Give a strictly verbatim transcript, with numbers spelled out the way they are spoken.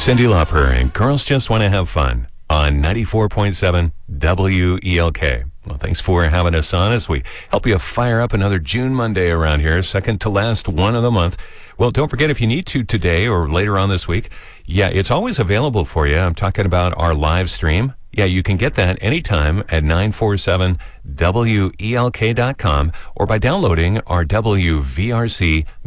Cyndi Lauper and Girls Just Want to Have Fun on ninety-four point seven W E L K. Well, thanks for having us on as we help you fire up another June Monday around here, second to last one of the month. Well, don't forget, if you need to today or later on this week, yeah, it's always available for you. I'm talking about our live stream. Yeah, you can get that anytime at nine four seven W E L K dot com or by downloading our W V R C